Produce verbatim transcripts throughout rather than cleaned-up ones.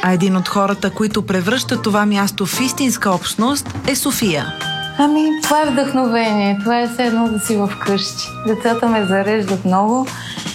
А един от хората, които превръщат това място в истинска общност, е София. Ами, това е вдъхновение. Това е все едно да си вкъщи. Децата ме зареждат много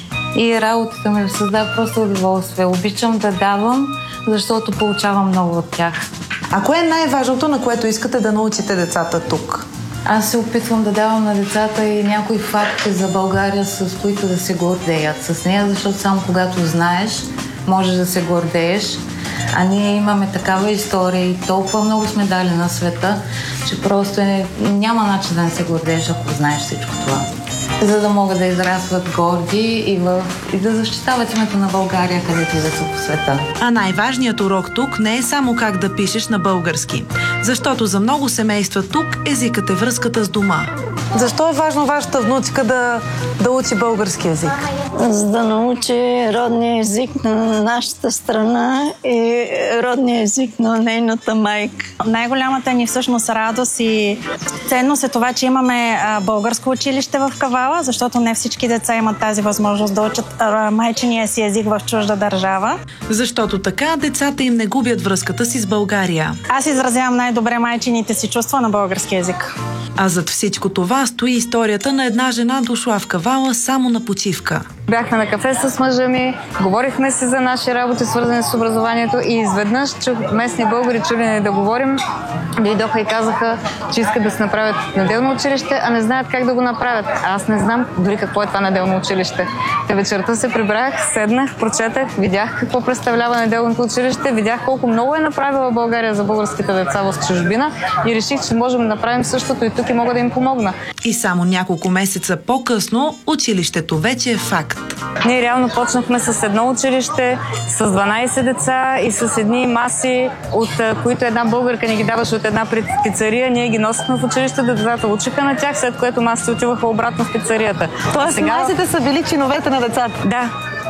и работата ми създава просто удоволствие. Обичам да давам, защото получавам много от тях. А кое е най-важното, на което искате да научите децата тук? Аз се опитвам да давам на децата и някои факти за България, с които да се гордеят с нея, защото само когато знаеш, можеш да се гордееш. А ние имаме такава история и толкова много сме дали на света, че просто е, няма начин да не се гордееш, ако знаеш всичко това. За да могат да израстват горди и, в, и да защитават името на България, където и да са по света. А най-важният урок тук не е само как да пишеш на български. Защото за много семейства тук езикът е връзката с дома. Защо е важно вашата внучка да, да учи български език? За да научи родния език на нашата страна и родния език на нейната майка. Най-голямата ни всъщност радост и ценност е това, че имаме българско училище в Кавала, защото не всички деца имат тази възможност да учат майчиния си език в чужда държава. Защото така децата им не губят връзката си с България. Аз изразявам най-добре майчините си чувства на български език. А зад всичко това стои историята на една жена, дошла в Кавала само на почивка. Бяхме на кафе с мъжа ми, говорихме си за наши работи, свързани с образованието и изведнъж чух местни българи, чули да говорим, дойдоха и казаха, че искат да се направят неделно училище, а не знаят как да го направят. Аз не знам дори какво е това неделно училище. Те вечерта се прибрах, седнах, прочетах, видях какво представлява неделното училище, видях колко много е направила България за българските деца в чужбина и реших, че можем да направим същото и тук и мога да им помогна. И само няколко месеца по-късно училището вече е факт. Ние реално почнахме с едно училище, с дванайсет деца и с едни маси, от които една българка ни ги даваше от една пицария. Ние ги носихме в училище, децата учиха на тях, след което масите отиваха обратно в пицарията. Тоест сега... масите са били чиновете на децата? Да.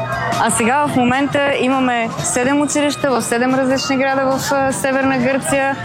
А сега в момента имаме седем училища в седем различни града в Северна Гърция.